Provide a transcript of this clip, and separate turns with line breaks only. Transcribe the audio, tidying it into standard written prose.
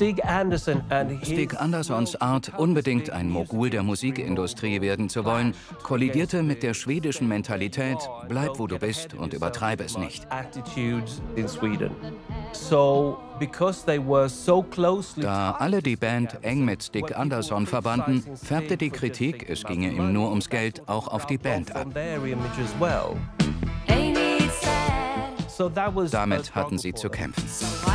Stig
Anderssons Art, unbedingt ein Mogul der Musikindustrie werden zu wollen, kollidierte mit der schwedischen Mentalität, bleib wo du bist und übertreibe es nicht. Da alle die Band eng mit Stig Andersson verbanden, färbte die Kritik, es ginge ihm nur ums Geld, auch auf die Band ab. Damit hatten sie zu kämpfen.